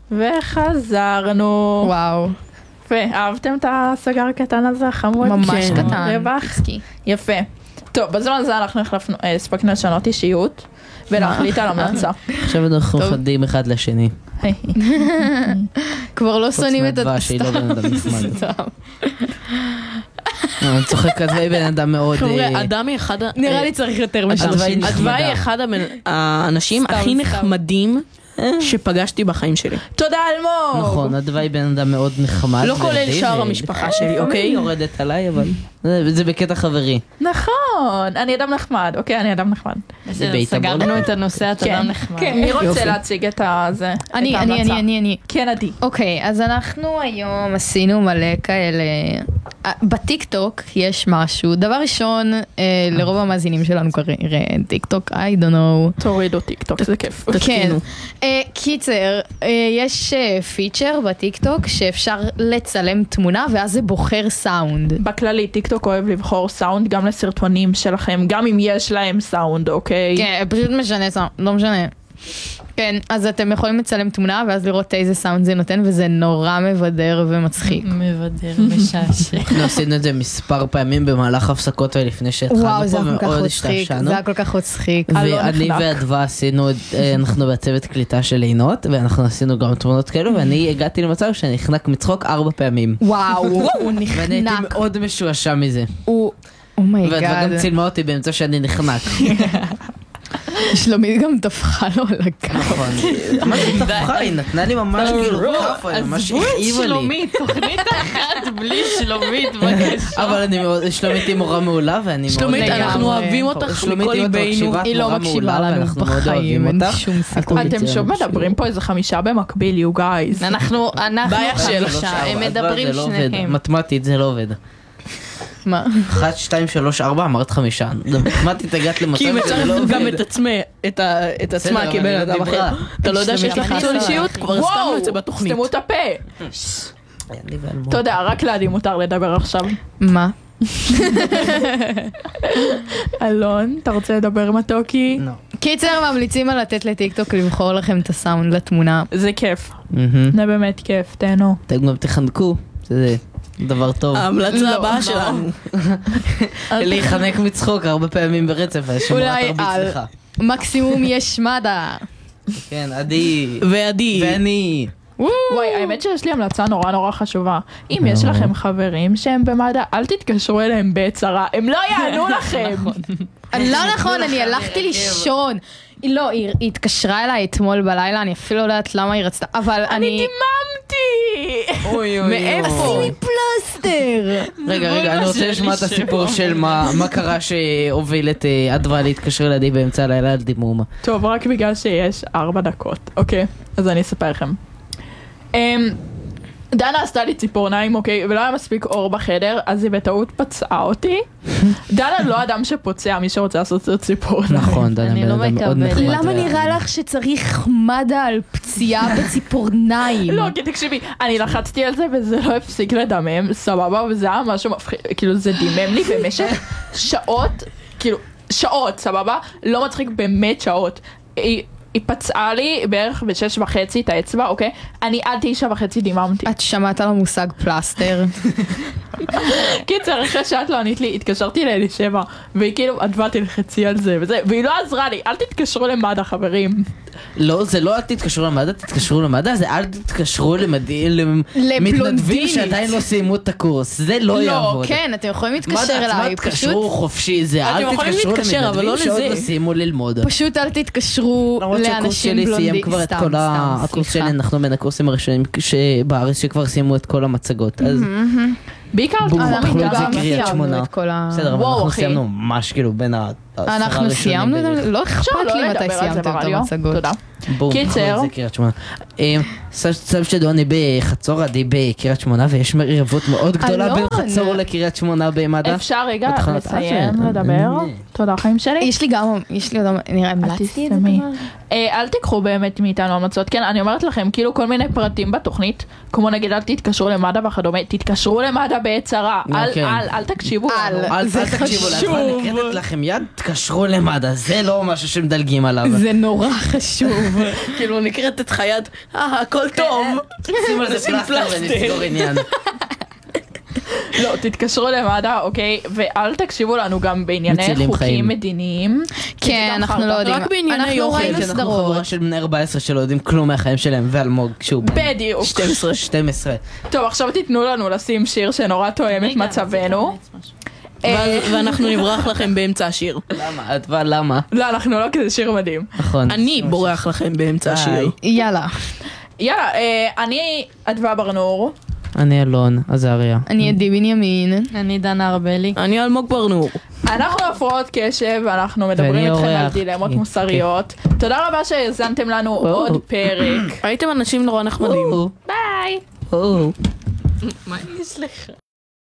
וחזרנו. וואו. ואהבתם את הסגר הקטן הזה, החמוד? ממש קטן. רווח? יפה. טוב, בזמן הזה אנחנו הספקנו לשנות אישיות, ולהחליט על המלצה. עכשיו אנחנו חדים אחד לשני. כבר לא שונאים את הדבש, שהיא לא בן אדם נחמד. אני צוחק, אדווי בן אדם מאוד... חבר'ה, אדם היא אחד... נראה לי צריך יותר משלושים. אדווי היא אחד האנשים הכי נחמדים שפגשתי בחיים שלי. תודה אלמוג! נכון, אדווי בן אדם מאוד נחמד. לא כולל שאר המשפחה שלי, אוקיי? יורדת עליי, אבל זה בקטע חברי. נכון, אני אדם נחמד, אוקיי, אני אדם נחמד. סגרנו את הנושא, את אדם נחמד. כן, מי רוצה להציג את זה? אני. כן, עדי. אוקיי, אז אנחנו היום עשינו מלא כאלה... בטיק טוק יש משהו, דבר ראשון, לרוב המאזינים שלנו כנראה טיק טוק, I don't know. תורידו טיק טוק, זה כיף. כן. קיצר, יש פיצ'ר בטיק טוק שאפשר לצלם תמונה ואז זה בוחר סאונד. בכללי, טיק טוק אוהב לבחור סאונד גם לסרטונים שלכם, גם אם יש להם סאונד, אוקיי? כן, פשוט משנה סאונד, לא משנה. כן, אז אתם יכולים לצלם תמונה ואז לראות איזה סאונד זה נותן וזה נורא מבדר ומצחיק. מבדר, משעשע. אנחנו עשינו את זה מספר פעמים במהלך הפסקות ולפני שהתחלנו פה ומאוד השתעשענו. זה היה כל כך מצחיק. ואני ואדווה עשינו, אנחנו בצוות קליטה של עינות ואנחנו עשינו גם תמונות כאלו ואני הגעתי למצב שאני נחנק מצחוק 4 פעמים. וואו, הוא נחנק. ואני הייתי מאוד משועשע מזה. אומייגאד. ואדווה גם צילמה אותי באמצע שאני נחנק. שלומית גם תפחה לו על הגב. נכון. מה זה תפחה? היא נתנה לי ממש כאילו כפה, היא ממש הכאיבה לי. שלומית, תוכנית אחת בלי שלומית בקשה. אבל שלומית היא מורה מעולה ואני מאוד... שלומית, אנחנו אוהבים אותך מכל ליבנו. היא לא מקשיבה לנו בחיים, אין שום סיכוי. אתם שוב מדברים פה איזה 5 במקביל, you guys. אנחנו בעיה של 5, הם מדברים שניהם. מתמטית זה לא עובד. מה? 1, 2, 3, 4 אמרת 5. מתמטית הגעת למצב כי שזה לא עובד. גם את עצמה כבן אדם אחר. אתה לא יודע שיש לך ניצול אישיות? כבר הסתמנו את זה בתוכנית. סתמו את הפה. תודה, רק לעדי מותר לדבר עכשיו. מה? אלון, אתה רוצה לדבר מתוקי? לא. קיצר, ממליצים על לתת לטיקטוק לבחור לכם את הסאונד לתמונה. זה כיף. זה באמת כיף, תהנו. אתם גם תחנקו, זה דבר טוב. ההמלצה הבאה שלנו. להיחנק מצחוק 4 פעמים ברצף, שמורה תרבית סליחה. מקסימום יש מד"א. כן, עדי. ועדי. ואני. וואי, האמת שיש לי המלצה נורא חשובה. אם יש לכם חברים שהם במד"א, אל תתקשרו אליהם בצרה, הם לא יענו לכם. לא נכון, אני הלכתי לישון. לא, היא התקשרה אליי אתמול בלילה, אני אפילו לא יודעת למה היא רצתה, אבל אני דיממתי. מאיפה? עשי פלסטר. רגע, אני רוצה לשמוע את הסיפור של מה קרה שהוביל את אדווה להתקשר לידי באמצע הלילה על דימום. טוב, רק בגלל שיש 4 דקות, אוקיי? אז אני אספר לכם. דנה עשתה לי ציפורניים, אוקיי, ולא היה מספיק אור בחדר, אז היא בטעות פצעה אותי. דנה לא אדם שפוצע, מי שרוצה לעשות את ציפורניים. נכון, דנה בן אדם מאוד נחמד. למה נראה לך שצריך מד"א על פציעה בציפורניים? לא, כי תקשיבי, אני לחצתי על זה וזה לא הפסיק לדמם, סבבה, וזה היה משהו מפחיד, כאילו זה דימם לי במשך שעות, כאילו שעות, סבבה? לא מצחיק באמת שעות. היא פצעה לי בערך ב6:30 את האצבע, אוקיי? אני עד 9:30 דיממתי. את שמעת על המושג פלסטר? קיצר, אחרי שאת לא ענית לי, התקשרתי לאלישבע, והיא כאילו, אדווה תלחצי על זה וזה, והיא לא עזרה לי, אל תתקשרו למד"א, חברים. לא, זה לא אל תתקשרו למד"א, תתקשרו למד"א, זה אל תתקשרו למתנדבים שעדיין לא סיימו את הקורס, זה לא יעבוד. לא, כן, אתם יכולים להתקשר אליי, פשוט... תתקשרו חופשי, זה אל תתקשרו למתנדבים שעוד לא סיימו ללמוד. פשוט אל תתקשרו לאנשים בלונדים, סתם. הקורס שלי, אנחנו בין הקורסים הראשונים בארץ שכבר סיימו את כל המצגות, אז... בעיקר אנחנו את זה קריית שמונה. בסדר, אבל אנחנו אחי. סיימנו ממש כאילו בין העשרה אנחנו סיימנו, לא אכפת לי מתי סיימתם את המצגות. תודה. בואו, קיצר. זה קריית שמונה. סב שדו, אני בחצור, עדי בקריית שמונה, ויש מריבות מאוד גדולה בין חצור לקריית שמונה במד"א. אפשר רגע לסיים, לדבר? תודה, חיים שלי. יש לי עוד, נראה, המלצתי את זה דבר. אל תיקחו באמת מאיתנו המלצות, כן, אני אומרת לכם, כאילו כל מיני פרטים בתוכנית, כמו נגיד אל תתקשרו למד"א וכדומה, תתקשרו למד"א בצרה, אל תקשיבו לנו. אל תקשיבו, אני נקטת לכם יד, תתקשרו למד"א, זה לא משהו שמדלגים עליו. זה נורא חשוב. כאילו נקראת את חיית, הכל טוב. שים על זה פלסטר ונסגור עניין. לא, תתקשרו למד"א, אוקיי? ואל תקשיבו לנו גם בענייני מצילים חוקים חיים. מדיניים. כן, אנחנו לא יודעים. רק בענייני אנחנו ראינו אנחנו סדרות. חבורה של בני 14 שלא יודעים כלום מהחיים שלהם, ואלמוג כשהוא בן בדיוק. 12. טוב, עכשיו תיתנו לנו לשים שיר שנורא תואם את מצבנו. ואנחנו נברח לכם באמצע השיר. למה? לא, אנחנו לא, כי זה שיר מדהים. נכון. אני בורח לכם באמצע השיר. יאללה. יאללה, אני אדווה ברנור. אני אלון עזריה. אני עדי בנימין. אני דנה ארבלי. אני אלמוג ברנור. אנחנו הפרעות קשב, ואנחנו מדברים ואני איתכם על אורח. דילמות מוסריות. תודה רבה שהאזנתם לנו עוד פרק. הייתם אנשים נורא נחמדים. ביי! מה יש לך?